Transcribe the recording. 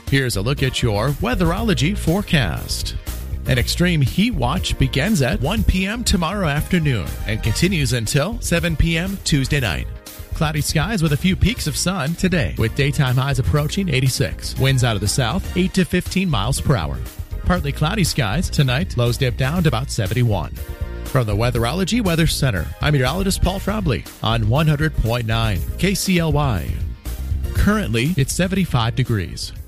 Here's a look at your weatherology forecast. An extreme heat watch begins at 1 p.m. tomorrow afternoon and continues until 7 p.m. Tuesday night. Cloudy skies with a few peaks of sun today, with daytime highs approaching 86. Winds out of the south, 8 to 15 miles per hour. Partly cloudy skies tonight, lows dip down to about 71. From the Weatherology Weather Center, I'm meteorologist Paul Trombley on 100.9 KCLY. Currently, it's 75 degrees.